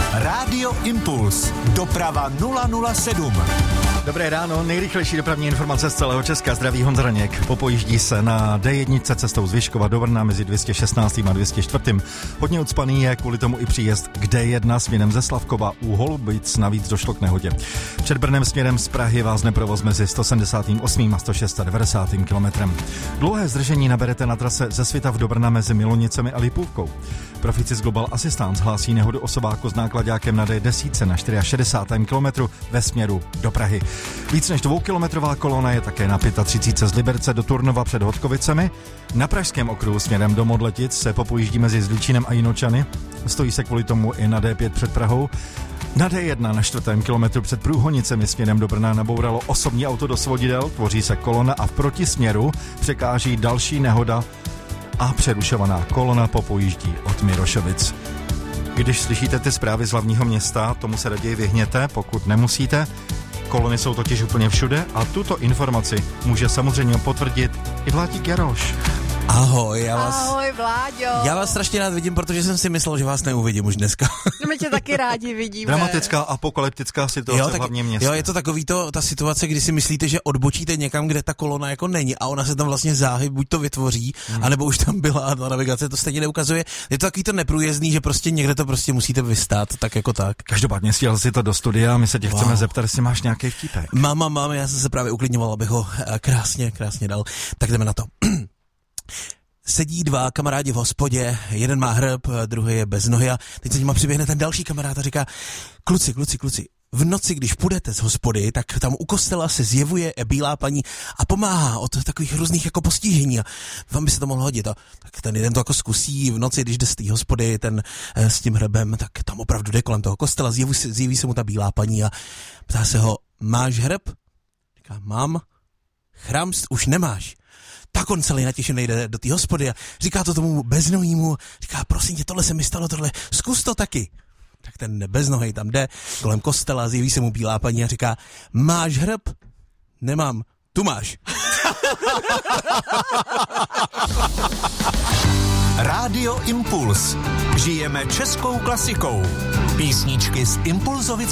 Rádio Impuls. Doprava 007. Dobré ráno, nejrychlejší dopravní informace z celého Česka. Zdraví Honzraněk. Popojíždí se na D1 cestou z Vyškova do Brna mezi 216. a 204. Hodně ucpaný je kvůli tomu i příjezd k D1 směrem ze Slavkova u Holubic, navíc došlo k nehodě. Před Brnem směrem z Prahy vázne provoz mezi 178. a 196. kilometrem. Dlouhé zdržení naberete na trase ze Svitav do Brna mezi Milonicemi a Lipůvkou. Proficis Global Assistance hlásí nehodu osobáku s náklaďákem na D10 na 64. kilometru ve směru do Prahy. Víc než 2kilometrová kolona je také na 35 z Liberce do Turnova před Hodkovicemi. Na pražském okruhu směrem do Modletic se popojíždí mezi Zlíčinem a Jinočany. Stojí se kvůli tomu i na D5 před Prahou. Na D1 na 4. kilometru před Průhonicemi směrem do Brna nabouralo osobní auto do svodidel, tvoří se kolona a v protisměru překáží další nehoda a přerušovaná kolona popojíždí od Mirošovic. Když slyšíte ty zprávy z hlavního města, tomu se raději vyhněte, pokud nemusíte. Kolony jsou totiž úplně všude a tuto informaci může samozřejmě potvrdit i Vládík Jaroš. Ahoj, Ahoj, Vláďo. Já vás strašně rád vidím, protože jsem si myslel, že vás neuvidím už dneska. No, my tě taky rádi vidíme. Dramatická apokalyptická situace v hlavním městě. Jo, je to takový ta situace, kdy si myslíte, že odbočíte někam, kde ta kolona jako není a ona se tam vlastně záhy buď to vytvoří, anebo už tam byla a ta navigace to stejně neukazuje. Je to takový to neprůjezdný, že prostě někde to prostě musíte vystát, tak jako tak. Každopádně stěl si to do studia a my se tě chceme zeptat, jestli máš nějaký vtípek. Mám, já jsem se právě uklidňoval, abych ho krásně dal. Tak jdeme na to. Sedí dva kamarádi v hospodě, jeden má hrb, druhý je bez nohy a teď se nima přiběhne ten další kamarád a říká: kluci, v noci, když půjdete z hospody, tak tam u kostela se zjevuje bílá paní a pomáhá od takových různých jako postižení a vám by se to mohlo hodit. A tak ten jeden to jako zkusí v noci, když jde z té hospody, ten s tím hrbem, tak tam opravdu jde kolem toho kostela, zjeví se mu ta bílá paní a ptá se ho: máš hrb? Říká: mám. Chramst už nemáš. Tak on celý natěšený jde do té hospody a říká to tomu beznohýmu, říká: prosím tě, tohle se mi stalo, zkus to taky. Tak ten beznohej tam jde kolem kostela, zjeví se mu bílá paní a říká: máš hrb? Nemám. Tu máš. Rádio Impuls. Žijeme českou klasikou. Písničky z Impulzovic